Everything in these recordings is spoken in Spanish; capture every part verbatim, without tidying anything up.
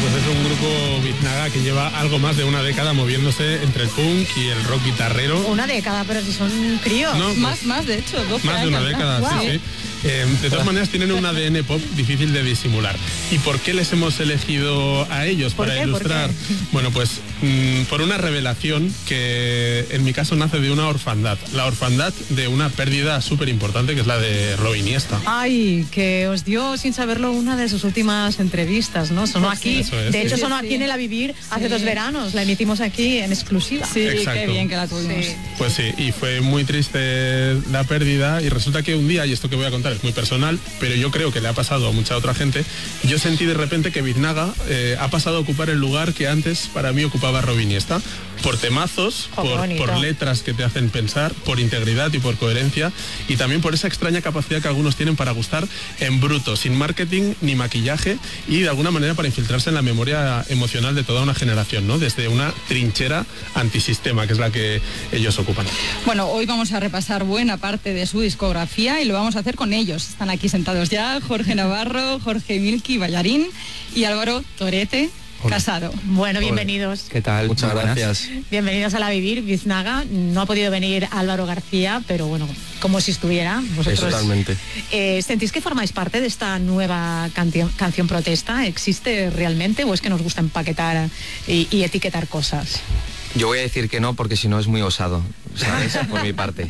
pues es un grupo biznaga que lleva algo más de una década moviéndose entre el punk y el rock guitarrero. Una década, pero si son críos. No, pues, más, más de hecho, doce más de una años, década, ¿no? sí, Wow. sí. Eh, de todas maneras tienen un A D N pop difícil de disimular. ¿Y por qué les hemos elegido a ellos para qué? ilustrar? Bueno, pues mmm, por una revelación que en mi caso nace de una orfandad. La orfandad de una pérdida súper importante que es la de Rob Iniesta. Ay, que os dio sin saberlo una de sus últimas entrevistas, ¿no? Sonó Pues aquí. sí, eso es. De hecho, Sí, sonó sí. aquí en El A Vivir hace Sí. dos veranos. La emitimos aquí en exclusiva. Sí, Exacto. qué bien que la tuvimos. Sí. Pues sí, y fue muy triste la pérdida y resulta que un día, y esto que voy a contar es muy personal, pero yo creo que le ha pasado a mucha otra gente, yo sentí de repente que Biznaga eh, ha pasado a ocupar el lugar que antes para mí ocupaba Rob Iniesta, por temazos, Oh, qué por, bonito. por letras que te hacen pensar, por integridad y por coherencia, y también por esa extraña capacidad que algunos tienen para gustar en bruto, sin marketing ni maquillaje, y de alguna manera para infiltrarse en la memoria emocional de toda una generación, ¿no? Desde una trinchera antisistema, que es la que ellos ocupan. Bueno, hoy vamos a repasar buena parte de su discografía y lo vamos a hacer con ellos. Están aquí sentados ya Jorge Navarro, Jorge Milky, Ballarín, y Álvaro Torete, Hola. Casado. Bueno, bienvenidos. ¿Qué tal? Muchas Muy buenas. gracias. Bienvenidos a La Vivir, Biznaga. No ha podido venir Álvaro García, pero bueno, como si estuviera. Vosotros, Totalmente. eh, ¿Sentís que formáis parte de esta nueva canción, canción protesta? ¿Existe realmente o es que nos gusta empaquetar y, y etiquetar cosas? Yo voy a decir que no porque si no es muy osado, ¿sabes? Por mi parte.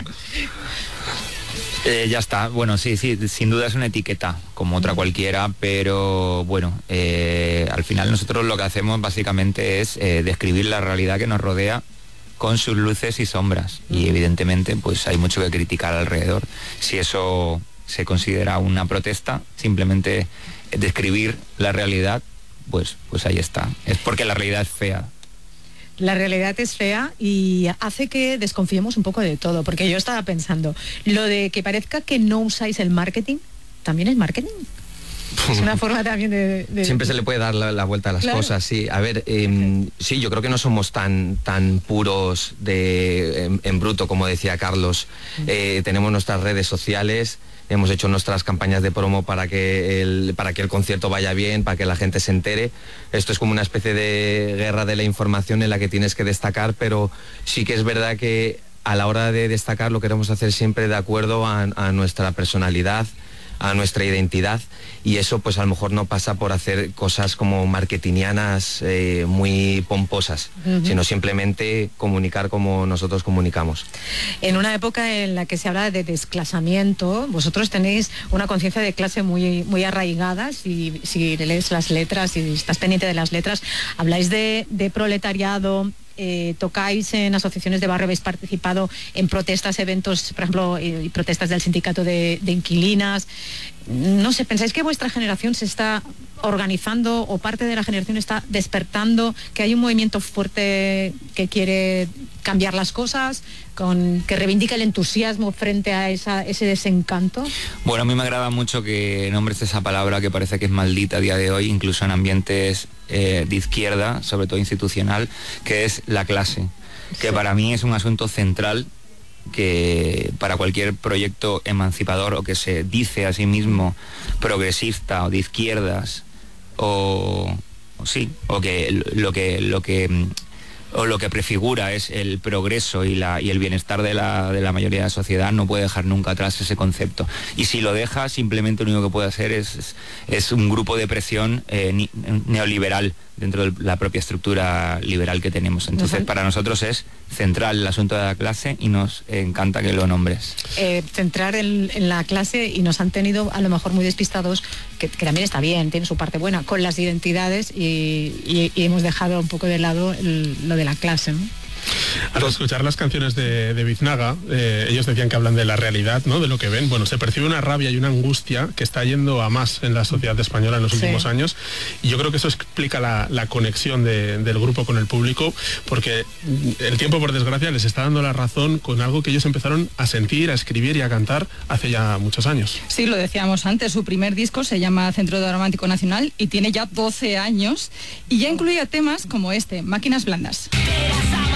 Eh, ya está, bueno, sí, sí, sin duda es una etiqueta, como otra cualquiera, pero bueno, eh, al final nosotros lo que hacemos básicamente es eh, describir la realidad que nos rodea con sus luces y sombras, y evidentemente pues hay mucho que criticar alrededor. Si eso se considera una protesta, simplemente describir la realidad, pues, pues ahí está, es porque la realidad es fea. La realidad es fea y hace que desconfiemos un poco de todo, porque yo estaba pensando, lo de que parezca que no usáis el marketing, ¿también es marketing? Es una forma también de... de- Siempre se le puede dar la, la vuelta a las Claro. cosas, sí. A ver, eh, sí, yo creo que no somos tan, tan puros de, en, en bruto, como decía Carlos. Eh, tenemos nuestras redes sociales, hemos hecho nuestras campañas de promo para que, el, para que el concierto vaya bien, para que la gente se entere. Esto es como una especie de guerra de la información en la que tienes que destacar, pero sí que es verdad que a la hora de destacar lo queremos hacer siempre de acuerdo a, a nuestra personalidad, a nuestra identidad, y eso pues a lo mejor no pasa por hacer cosas como marketingianas eh, muy pomposas, Ujú. sino simplemente comunicar como nosotros comunicamos. En una época en la que se habla de desclasamiento, vosotros tenéis una conciencia de clase muy, muy arraigada. Si, si lees las letras, si estás pendiente de las letras, habláis de, de proletariado, eh, tocáis en asociaciones de barrio, habéis participado en protestas, eventos, por ejemplo, eh, y protestas del sindicato de, de inquilinas. No sé, ¿pensáis que vuestra generación se está organizando o parte de la generación está despertando, que hay un movimiento fuerte que quiere cambiar las cosas, con, que reivindica el entusiasmo frente a esa, ese desencanto? Bueno, a mí me agrada mucho que nombres esa palabra que parece que es maldita a día de hoy, incluso en ambientes eh, de izquierda, sobre todo institucional, que es la clase, que Sí. para mí es un asunto central, que para cualquier proyecto emancipador o que se dice a sí mismo progresista o de izquierdas o, o sí, o que lo que lo que o lo que prefigura es el progreso y, la, y el bienestar de la, de la mayoría de la sociedad, no puede dejar nunca atrás ese concepto. Y si lo deja, simplemente lo único que puede hacer es, es, es un grupo de presión eh, ni, neoliberal dentro de la propia estructura liberal que tenemos. Entonces, Ujú. para nosotros es central el asunto de la clase y nos encanta que lo nombres. Eh, centrar en, en la clase, y nos han tenido a lo mejor muy despistados, que, que también está bien, tiene su parte buena, con las identidades, y, y- y hemos dejado un poco de lado el- lo de la clase, ¿no? Al escuchar las canciones de, de Biznaga, eh, ellos decían que hablan de la realidad, ¿no? De lo que ven. Bueno, se percibe una rabia y una angustia que está yendo a más en la sociedad española en los Sí. últimos años. Y yo creo que eso explica la, la conexión de- del grupo con el público, porque el tiempo, por desgracia, les está dando la razón con algo que ellos empezaron a sentir, a escribir y a cantar hace ya muchos años. Sí, lo decíamos antes, su primer disco se llama Centro Dramático Nacional y tiene ya doce años y ya incluía temas como este, Máquinas Blandas. Pero